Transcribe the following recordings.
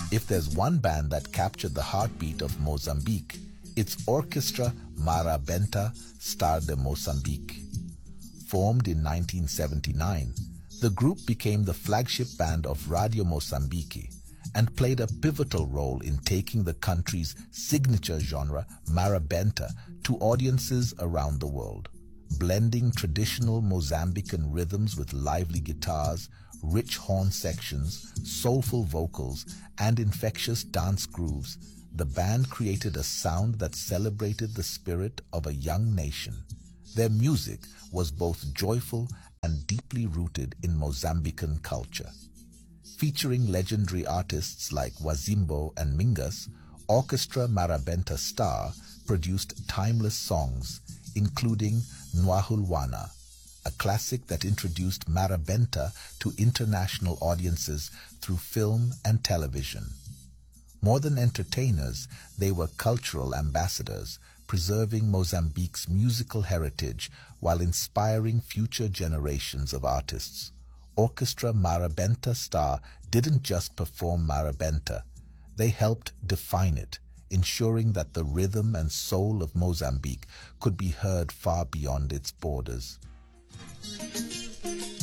If there's one band that captured the heartbeat of Mozambique, it's Orquestra Marabenta Star de Moçambique. Formed in 1979, the group became the flagship band of Radio Mozambique and played a pivotal role in taking the country's signature genre, Marabenta, to audiences around the world. Blending traditional Mozambican rhythms with lively guitars, rich horn sections, soulful vocals, and infectious dance grooves, the band created a sound that celebrated the spirit of a young nation. Their music was both joyful and deeply rooted in Mozambican culture. Featuring legendary artists like Wazimbo and Mingus, Orquestra Marabenta Star produced timeless songs, including Nwahulwana, a classic that introduced Marabenta to international audiences through film and television. More than entertainers, they were cultural ambassadors, preserving Mozambique's musical heritage while inspiring future generations of artists. Orquestra Marabenta Star didn't just perform Marabenta, they helped define it, ensuring that the rhythm and soul of Mozambique could be heard far beyond its borders.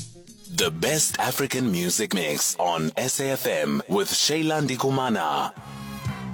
The best African music mix on SAFM with Sheila Ndikumana.